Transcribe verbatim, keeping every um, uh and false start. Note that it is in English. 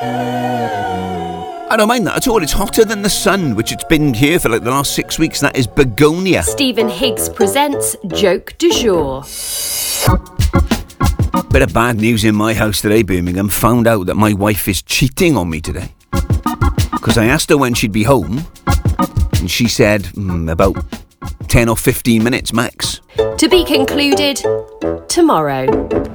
I don't mind that at all. It's hotter than the sun, which it's been here for like the last six weeks. That is begonia. Stephen Higgs presents Joke du Jour. Bit of bad news in my house today, Birmingham. Found out that my wife is cheating on me today. Because I asked her when she'd be home, and she said mm, about ten or fifteen minutes max. To be concluded tomorrow.